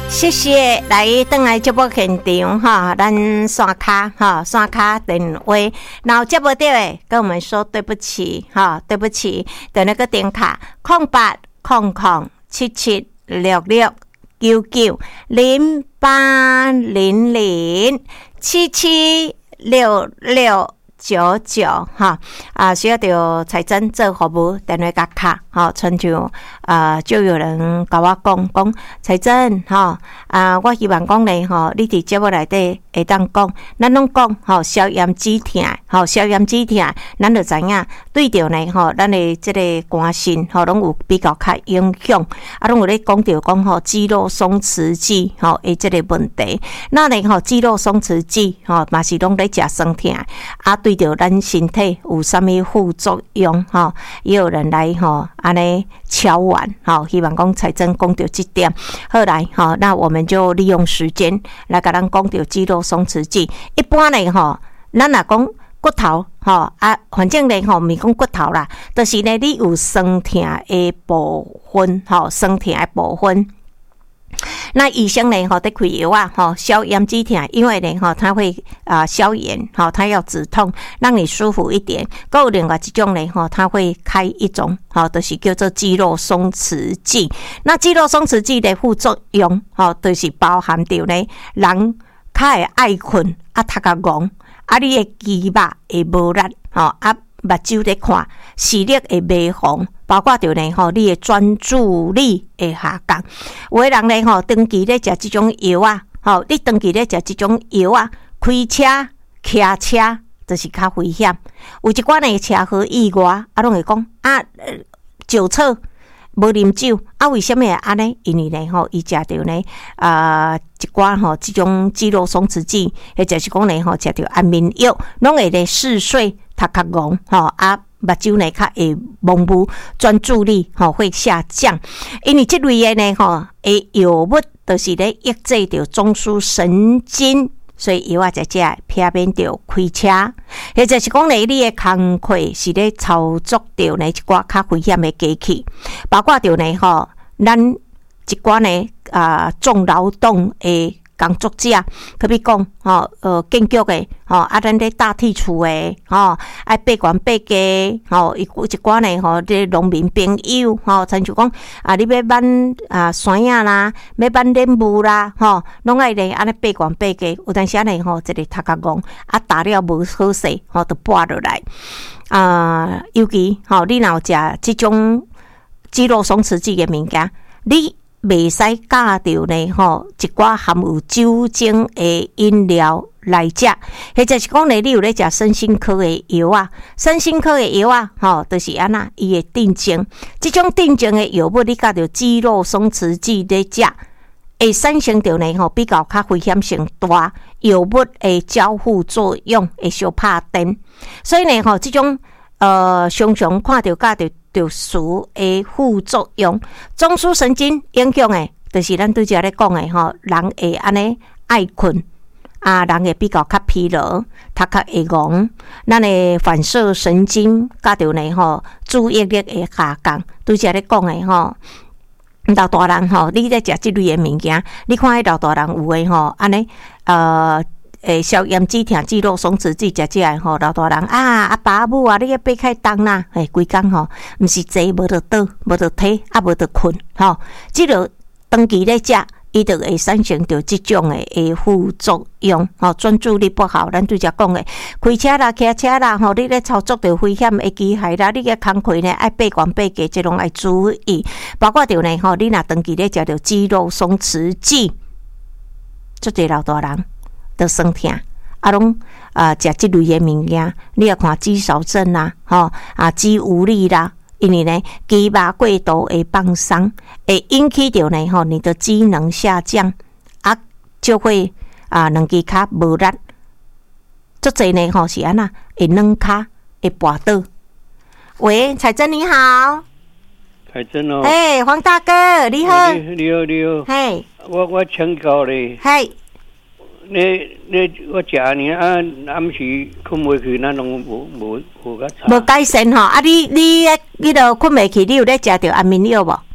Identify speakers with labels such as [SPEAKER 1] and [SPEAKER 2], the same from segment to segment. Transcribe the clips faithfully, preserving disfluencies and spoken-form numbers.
[SPEAKER 1] 谢谢来登来节目现场哈，咱刷卡哈，刷卡电话，然后接不到的跟我们说对不起哈，对不起的那个电卡空八空空七七六六九九零八零零七七六六九九哈啊，需要到财政做服务电话甲卡哈，亲像啊就有人甲我讲讲财政哈啊，我希望讲咧吼，你伫节目内底会当讲，咱拢讲吼消炎止痛，吼消炎止痛，咱就知影对着呢吼，咱的即个肝肾吼拢有比较较影响，啊，拢有咧讲着讲吼肌肉松弛剂吼诶即个问题，那呢吼肌肉松弛剂吼嘛是拢咧食酸痛啊。对着咱身体有啥物副作用吼，也有人来吼安尼敲碗吼，希望讲财政讲到这点。后来吼，那我们就利用时间来甲咱讲到肌肉松弛剂。一般呢吼，咱若讲骨头吼啊，反正呢吼，毋是讲骨头啦，就是呢你有酸痛的部分吼，酸痛的部分。那医生呢？吼，在开药啊，吼消炎止痛，因为呢，吼它会啊、呃、消炎，吼它要止痛，让你舒服一点。还有另外一种呢，吼它会开一种，吼就是叫做肌肉松弛剂。那肌肉松弛剂的副作用，吼就是包含着呢，人较会爱困，啊头壳戆，啊你的肌肉会无力，吼啊目睭咧看，视力会袂红。包括着呢吼，你的专注力会下降。有的人呢吼，长期咧食即种药啊，吼，你长期咧食即种药啊，开车、骑车就是较危险。有一寡呢车祸意外，啊，拢会讲啊，酒测无啉酒，啊，为什么会安尼？因为呢吼，伊食着呢啊、呃、一寡吼即种肌肉松弛剂，或者是讲呢吼，食着安眠药，拢会咧嗜睡、头壳戆吼啊。目睭呢较会蒙雾，专注力吼会下降，因为这类的呢吼，诶药物都是咧抑制着中枢神经，所以药啊在这避免着开车，或者是讲呢你的工课是咧操作着呢一寡较危险的机器，包括着呢吼，咱一寡呢啊重劳动的。工作者，特别讲吼，呃，建筑的吼，啊，咱咧搭铁厝的吼，爱爬悬爬低吼，一一寡呢吼，这农民朋友吼，亲像讲啊，你要挽啊山啊啦，要挽莲雾啦，吼，拢爱咧安尼爬悬爬低，有当时啊呢吼，一个头壳戆，啊打了无好势，吼，就跌落来啊，尤其吼，你若有食即种肌肉松弛剂的物件，你。袂使加着呢吼，一寡含有酒精的饮料来食，或者是讲呢，你有咧食身心科的药啊，身心科的药啊，吼，就是安那伊会定症，即种定症的药物，你加着肌肉松弛剂咧食，会产生着呢吼比较较危险性大，药物的交互作用会小拍灯，所以呢吼，即种呃常常看着加着。着属的副作用，中枢神经影响的，就是咱拄则咧讲的吼，人会安尼爱困啊，人会比较较疲劳，头壳会戆，咱的反射神经甲着呢吼，注意力会下降。拄则咧讲的吼，老大人吼，你咧食即类的物件，你看迄老大人有诶吼，安尼呃。诶，消炎止痛、肌肉松弛剂，食食诶吼，老大人啊，阿爸阿母啊，你要爬开重啦，诶，规工吼，毋是坐无得倒，无得体，啊无得困，吼，即落长期咧食，伊就会产生着即种诶诶副作用，吼，专注力不好，咱拄则讲诶，开车啦、骑车啦，吼，你咧操作着危险诶机械啦，你嘅工课呢爱爬悬爬低，即拢爱注意，包括着呢，吼，你若长期咧食着肌肉松弛剂，即个老大人。的酸痛，啊，拢啊食即类的物件，你要看肌少症啦，吼啊肌无力啦，因为呢肌肉过度会放松，会引起着呢吼你的机能下降，啊就会啊两支骹无力，足侪呢吼是安那会软骹会跋倒。喂，彩珍你好。
[SPEAKER 2] 彩珍哦。
[SPEAKER 1] 哎、欸，黄大哥你好。
[SPEAKER 2] 你你好你好。
[SPEAKER 1] 嘿。
[SPEAKER 2] 我我请教你。
[SPEAKER 1] 嘿。
[SPEAKER 2] 你你我食呢啊，暗时困袂去，咱拢无无无甲差。
[SPEAKER 1] 无改善吼，啊你你迄迄落困袂去，你有咧食着安眠药无？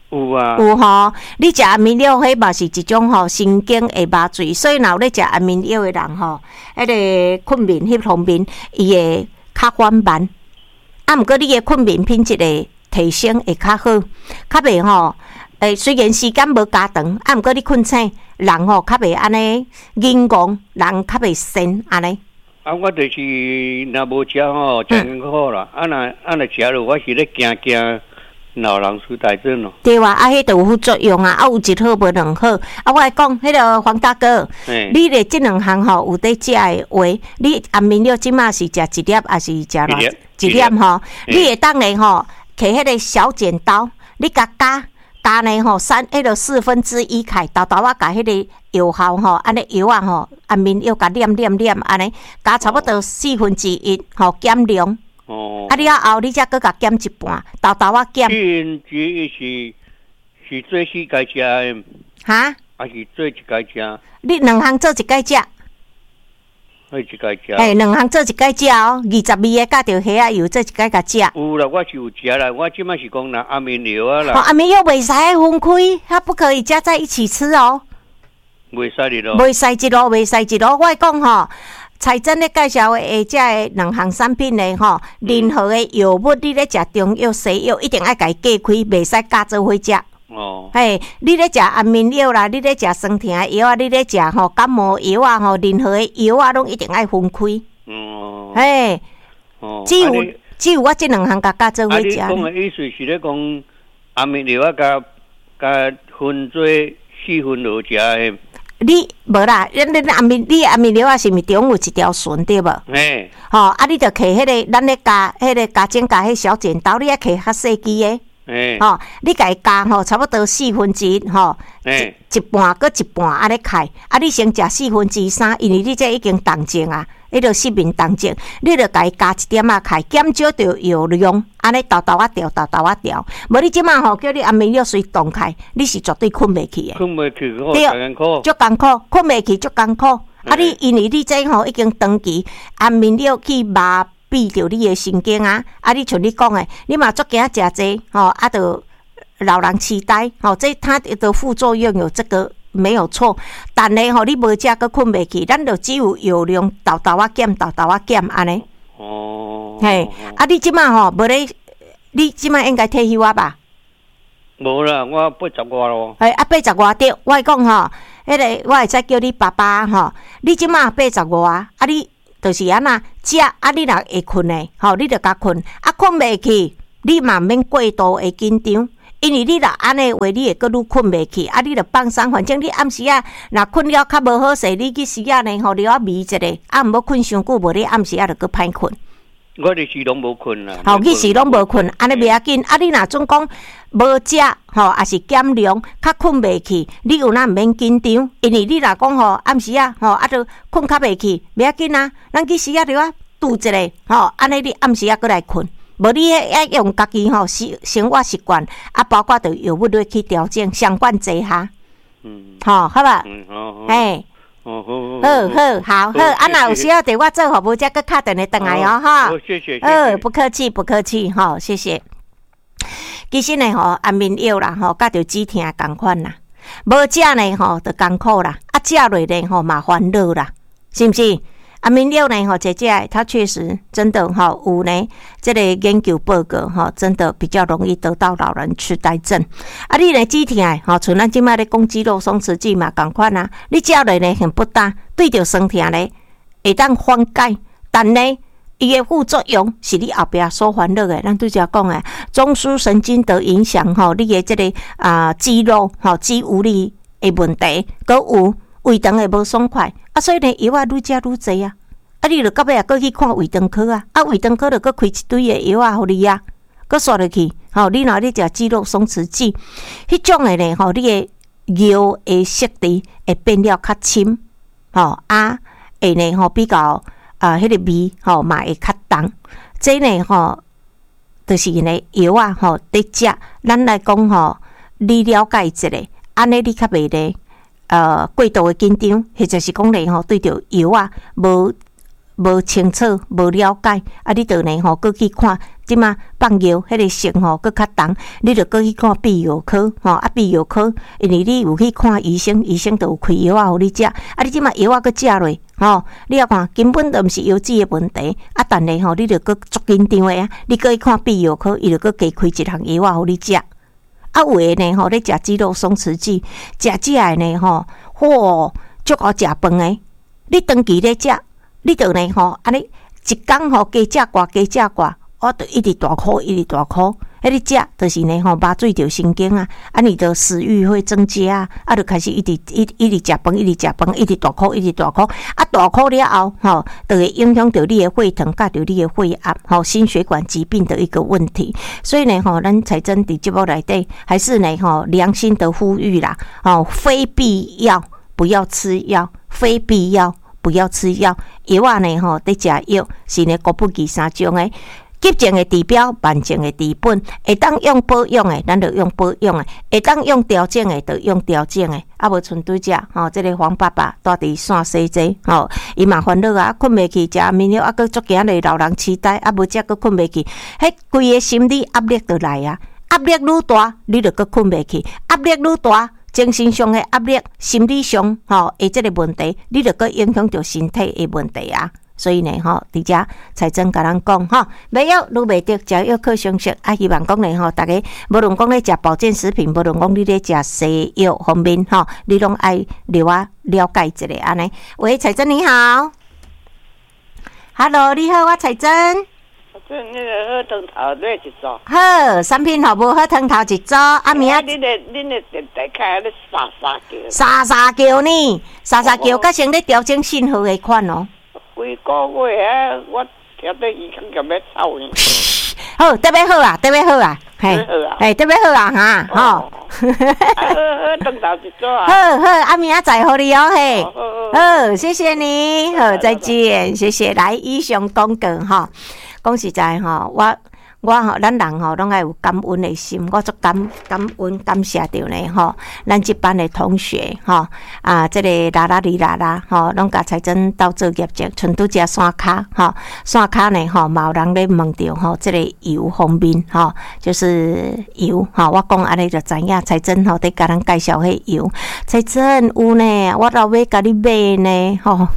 [SPEAKER 2] 有啊，
[SPEAKER 1] 有吼，你食安眠药，迄嘛是一种吼神经的麻醉，所以若有咧食安眠药的人吼，迄个困眠迄方面，伊会较缓慢。啊，毋过你的困眠品质的提升会较好，较袂吼。诶，虽然时间无加长，啊，毋过你困醒，人吼较袂安尼眼戆，人较袂神安尼。
[SPEAKER 2] 啊，我就是若无食吼，真好啦。啊，若啊若食了，我是咧惊惊。老人痴呆症咯，
[SPEAKER 1] 对啊，啊，迄都有副作用啊，啊，有一好无两好。啊，我来讲，迄个黄大哥，你咧即两项吼有得食的话，你安眠药即马是食一粒，还是食偌一粒吼？你会当咧吼，摕迄个小剪刀，你甲加加呢吼三迄个四分之一开，豆豆啊，甲迄个药效吼，安尼药啊吼，安眠药甲念念念安尼，加差不多四分之一吼减量。哦，啊！你啊后，你才搁甲减一半，豆豆啊减。
[SPEAKER 2] 四分之一是是做四该食的，
[SPEAKER 1] 哈？
[SPEAKER 2] 还是做一该食？
[SPEAKER 1] 你两项做一该食，
[SPEAKER 2] 做一该食。
[SPEAKER 1] 嘿，两项做一该食哦，二十二个加着虾油做一该甲食。
[SPEAKER 2] 有啦，我是有食啦，我即摆是讲啦，安眠药啊啦。
[SPEAKER 1] 哦，安眠药袂使分开，它不可以加在一起吃哦。
[SPEAKER 2] 袂使哩咯。
[SPEAKER 1] 袂使一路，袂使一路。我讲吼。财政咧介绍的下遮的两项产品咧吼，任何的药物你咧食中药西药，一定爱家己隔开，袂使加做伙食。哦，嘿，你咧食安眠药啦，你咧食酸痛的药啊，你咧食吼感冒药啊，吼任何的药啊，拢一定爱分开。哦，嘿，哦，只有只有我这两项加加做伙食。
[SPEAKER 2] 啊，你讲的意思是咧讲安眠药啊，加加分做四分落食的。
[SPEAKER 1] 你无啦，咱咱安眠，你安眠药啊，是毋是中有一条绳对无？嘿，吼，啊，你着摕迄个，咱咧加迄个加剪加迄小剪刀，你啊摕较细支的，嘿，吼，你家己加吼，差不多四分之一，吼，一一半搁一半安尼开，啊，你先食四分之三，因为你这已经冻静啊，迄个失眠冻静，你着家己加一点仔开，减少着药量，安尼豆豆啊调，豆豆啊调，无你即马吼叫你安眠药随动开，你是绝对困袂去的。
[SPEAKER 2] 困袂去，对，
[SPEAKER 1] 足艰苦，困袂去足艰苦。啊，你因为你这吼已经长期安眠药去麻痹着你的神经啊，啊，你像你讲的，你嘛足惊食济吼，啊，着老人痴呆吼，这它的副作用有这个。没有错，但呢吼，你无食佮困袂去，咱就只有药量豆豆啊减，豆豆啊减安尼。哦，嘿，啊，你即马吼无咧，你即马应该退休啊吧？
[SPEAKER 2] 无啦，我八十外咯。
[SPEAKER 1] 哎，啊，八十外对，我讲吼，迄个我会使叫你爸爸吼，你即马八十外，啊，你就是安那食，啊，你若会困的，吼，你着甲困，啊，困袂去，你嘛免过度的紧张。因为你若安尼话，你会搁愈困袂去，啊，你着放松，反正你暗时啊，若困了较无好势，你去时啊呢，吼，你啊眯一下，啊，毋要困伤久，无你暗时啊着搁歹困。
[SPEAKER 2] 我日时拢无困啦。
[SPEAKER 1] 吼，日时拢无困，安尼袂要紧。啊，你若总讲无食，吼，也是减量，较困袂去，你有哪毋免紧张？因为你若讲吼暗时啊，吼，啊着困较袂去，袂要紧啊，咱去时啊着啊拄一下，吼，安尼你暗时啊搁来困。无你要用家己吼生生活习惯，啊，包括着药物去调整，相关坐下，嗯，吼，好吧，嗯，好，哎，好好好，好好，啊，若有需要对我做服务，则搁敲电话转来哦，哈，
[SPEAKER 2] 好，谢谢，
[SPEAKER 1] 呃，不客气，不客气，吼，谢谢。其实呢，吼，安眠药啦，吼，甲着止痛共款啦，无食呢，吼，着艰苦啦，啊，食落呢，吼，嘛烦恼啦，是毋是？安眠药呢，吼，姐姐，它确实真的哈有呢，这个研究报告哈，真的比较容易得到老人痴呆症。啊，你呢止痛吼，像咱即摆咧讲肌肉松弛剂嘛，共款啊，你食落呢很不搭，对着酸痛呢会当缓解，但呢伊的副作用是你后壁所烦恼的。咱拄则讲诶，中枢神经的影响吼，你的这个啊、呃、肌肉吼肌无力的问题，搁有。胃肠会无爽快，啊，所以呢，药啊愈食愈侪啊，啊，你著到尾啊，搁去看胃肠科啊，啊，胃肠科著搁开一堆的药啊，互你啊，搁刷落去，吼、哦，你若咧食肌肉松弛剂，迄种的呢，吼、哦，你的药的色质会变了较深，吼、哦，啊，会呢，吼、哦，比较啊，迄、呃那个味，吼、哦，嘛会较重，这呢，吼、哦，就是呢药啊，吼、哦，伫食，咱来讲吼，你了解一下，安尼你较袂咧。呃，过度的紧张，或者是讲咧吼，对着药啊，无无清楚、无了解，啊，你着呢吼，过去看即马放药，迄个性吼佫较重，你着佫去看泌尿科吼，啊泌尿科，因为你有去看医生，医生着有开药仔互你食，啊你即马药仔佫食落吼，你啊看根本着毋是药剂的问题，啊但是吼你着佫足紧张的啊，你佫去看泌尿科，伊着佫加开一项药仔互你食，啊有诶呢吼，咧食肌肉松弛剂，食食诶呢吼，嚯，足好食饭诶，你长期咧食，你着呢吼，安尼一工吼加食寡加食寡。我着一直大哭，一直大哭。迄你食，就是呢吼，麻醉着神经啊，啊，你的食欲会增加啊，啊，就开始一直一一直食饭，一直食饭，一直大哭，一直大哭，啊，大哭了后，吼，就会影响到你的血糖，甲着你的血压，吼，心血管疾病的一个问题。所以呢，吼，咱财政伫节目内底，还是呢，吼，良心的呼吁啦，吼，非必要不要吃药，非必要不要吃药，药啊呢，吼，得食药是呢，国不二三种诶。急症的治标，慢症的治本，会当用保养的，咱就用保养的；会当用调整的，就用调整的。啊，无剩对遮吼，即、这个黄爸爸住伫线西济吼，伊嘛烦恼啊，困袂去，食面了啊，佫足惊咧老人痴呆，啊无食佫困袂去，迄规个心理压力就来啊，压力愈大，你就佫困袂去，压力愈大。精神上的压力，心理上吼，诶，即个问题，你就佫影响到身体的问题啊。所以呢，吼，伫遮财政甲咱讲，吼，没有愈袂得，食药靠常识。啊，希望讲呢，吼，大家无论讲咧食保健食品，无论讲你咧食西药方面，吼，你拢爱留啊了解一下安尼。喂，财政你好 ，Hello， 你好，我财政。
[SPEAKER 3] 这那个喝汤头对一组。
[SPEAKER 1] 好，产品服务喝汤头一组，啊明仔。
[SPEAKER 3] 恁的恁的电台开咧沙沙叫。
[SPEAKER 1] 沙沙叫呢？沙沙叫，甲先咧调整信号的款哦。
[SPEAKER 3] 规个月啊，我听到伊讲叫要臭呢。
[SPEAKER 1] 好，特别好啊，特别好啊，嘿，嘿，特别好啊，哈，吼。
[SPEAKER 3] 喝喝汤头一组啊。
[SPEAKER 1] 好好，啊明仔载互你哦，嘿。好，谢谢你，好，再见，谢谢。来，以上广告吼，讲实在吼，我。我吼，咱人吼，拢爱有感恩的心。我足感感恩感谢着呢吼，咱这班的同学吼啊，这个啦啦哩啦啦吼，拢甲财政斗做业绩，剩拄只山骹吼，山骹呢吼，嘛有人咧问着吼，这个油方面吼，就是油吼，我讲安尼就知影，财政吼得甲咱介绍迄油，财政有呢，我老要甲你买呢吼，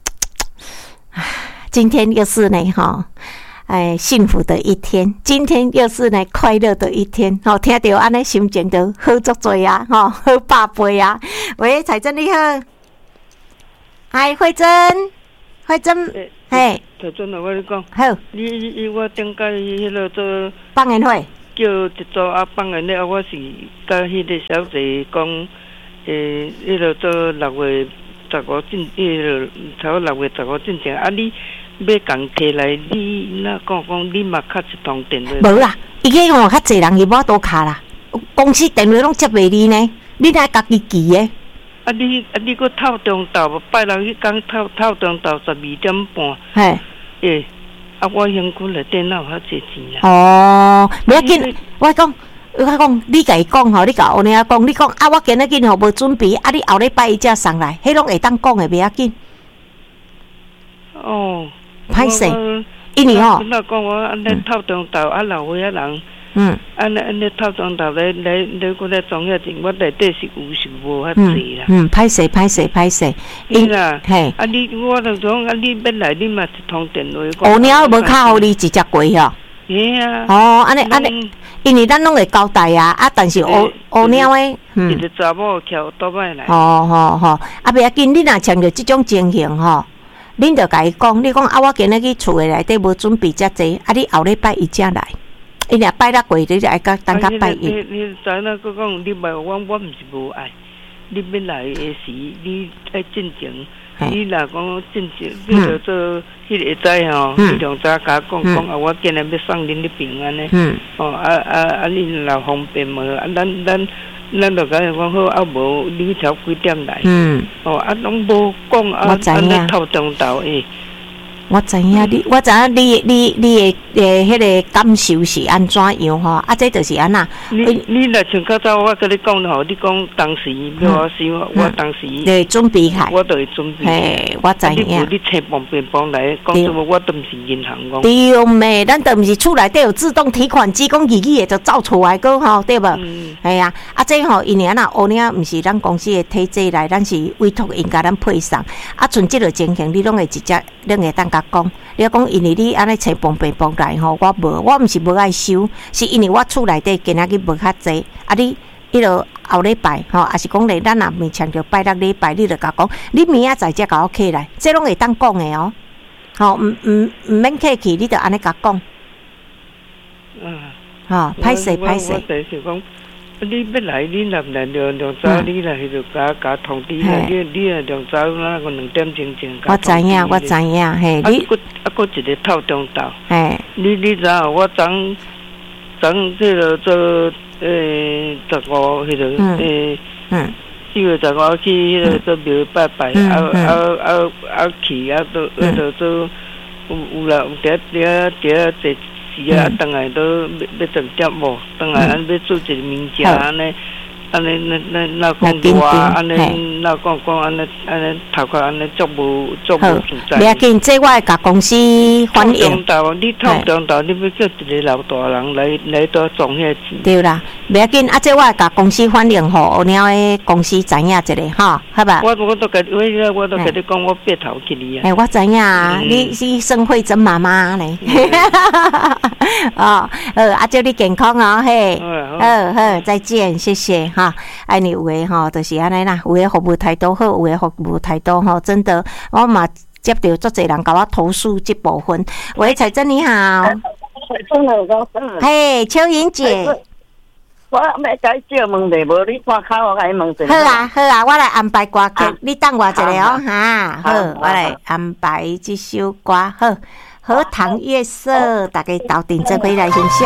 [SPEAKER 1] 今天又是呢吼。哎，幸福的一天，今天又是呢快乐的一天，吼、哦，听到安尼心情就好足多啊，吼、哦，好百倍啊！喂，财政你好，嗨，慧珍，慧珍，嘿，
[SPEAKER 3] 财政啊，我跟你讲，
[SPEAKER 1] 好，
[SPEAKER 3] 你你我顶个迄落做
[SPEAKER 1] 放宴会，
[SPEAKER 3] 叫一组啊放宴咧，我是甲迄个小姐讲，诶，迄落做六月十五进，迄落差不多六月十五进前啊你。要共摕来，你那讲讲，你嘛敲一通电话。
[SPEAKER 1] 无啦，伊个吼较侪人伊无多卡啦，公司电话拢接袂离呢，你哪家己记诶？
[SPEAKER 3] 啊你啊你搁透中昼，拜六迄讲透透中昼十二点半。
[SPEAKER 1] 嘿，
[SPEAKER 3] 诶，啊我身躯内底哪有遐济钱
[SPEAKER 1] 啦？哦，不要紧，我讲。我讲，你甲伊讲吼，你甲后娘讲，你讲啊，我今仔日吼无准备，啊，你后礼拜伊才送来，迄拢会当讲诶，袂要紧。
[SPEAKER 3] 哦。
[SPEAKER 1] 歹势，因为吼，
[SPEAKER 3] 那讲我安尼透中昼啊，老岁仔人，
[SPEAKER 1] 嗯，
[SPEAKER 3] 安尼安尼透中昼来来来，搁来装遐钱，我内底是有是无遐济啦。
[SPEAKER 1] 嗯，歹势歹势歹势，
[SPEAKER 3] 因啦，
[SPEAKER 1] 嘿，
[SPEAKER 3] 啊你我就讲啊，你要来你嘛一通电话。
[SPEAKER 1] 后鸟无敲互你直接过吼。
[SPEAKER 3] 嘿啊。
[SPEAKER 1] 哦，安尼安尼，因为咱拢会交代啊，啊，但是后后鸟诶，
[SPEAKER 3] 嗯，一个查某翘倒摆来。
[SPEAKER 1] 哦吼吼，啊，袂要紧，你若像着即种情形吼。恁着甲伊讲，你讲啊，我今日去厝诶内底无准备遮济，啊，你后礼拜伊才来，伊若拜六过，你就爱甲等甲拜一。
[SPEAKER 3] 你你知影佫讲，你袂我我毋是无爱，你要来诶时，你爱进前，你若讲进前，你着做迄个知吼，你从早甲讲讲啊，我今日要送恁去平安诶。哦啊啊啊，你若方便无？啊，咱咱。咱就甲伊讲好，啊无你调几点来？嗯。哦，啊拢无讲啊，安尼透中昼诶。
[SPEAKER 1] 我知影你，我知影你你你的诶，迄个感受是安怎样吼？啊，这就是安那。
[SPEAKER 3] 你你若像较早我跟你讲吼，你讲当时要我想，我当时
[SPEAKER 1] 对准备开，
[SPEAKER 3] 我都会准备。
[SPEAKER 1] 嘿，我知影。
[SPEAKER 3] 你请旁边帮来，讲什么我都毋是银行讲。
[SPEAKER 1] 对咩？咱都毋是厝内底有自动提款机，讲语语的就走出来个吼，对无？
[SPEAKER 3] 嗯。
[SPEAKER 1] 系啊，啊，这吼因为安那乌领毋是咱公司的体制内，咱是委托因甲咱配送。啊，像即个情形，你拢会直接，恁会当甲讲。你讲，因为你安尼找帮便帮来吼，我无，我毋是无爱收，是因为我厝内底今仔日无较济，啊你，迄落后礼拜吼，也是讲咧，咱若面强着拜六礼拜，你着甲讲，你明仔载才甲我起来，这拢会当讲的哦，吼，毋毋毋免客气，你着安尼甲讲，
[SPEAKER 3] 嗯，
[SPEAKER 1] 吼，歹势歹势。
[SPEAKER 3] 我就是讲。你要来，你若来两两早，你来迄个甲甲通知啦。你你若两早那个两点钟前。
[SPEAKER 1] 我知影，我知影，嘿，
[SPEAKER 3] 你啊，啊，搁一个透中昼。
[SPEAKER 1] 嘿，
[SPEAKER 3] 你你知影？我昨昨这个做诶十五迄个诶，嗯，四月十五去迄个做庙拜拜，啊啊啊啊去啊都啊都做有有啦，有伫伫伫伫。是啊，当然都要要整点无，当然咱要做一个物件安尼，安尼那那那讲话，安尼那讲讲安尼安尼头壳安尼足无足无自在。
[SPEAKER 1] 不要紧，这我会甲公司反映。
[SPEAKER 3] 你透中昼，你要叫一个老大人来来多种遐钱。
[SPEAKER 1] 对啦，不要紧，啊，这我会甲公司反映，吼，有了的公司知影一下，吼，好吧？
[SPEAKER 3] 我我都甲我我都甲你讲，我别头去你啊。
[SPEAKER 1] 哎，我知影，你是盛慧珍妈妈呢。哦，呃，啊，祝你健康哦，嘿，好好，再见，谢谢哈。哎，你有诶吼，就是安尼啦，有诶服务态度好，有诶服务态度吼，真的，我嘛接到足侪人甲我投诉这部分。喂，彩珍你好，嘿，秋云姐，
[SPEAKER 4] 我要甲你借问题，无你挂卡，我甲你问一下。
[SPEAKER 1] 好啊，好啊，我来安排歌曲，你等我一下哦，哈，好，我来安排这首歌，好。荷塘月色，大家斗阵做伙来欣赏。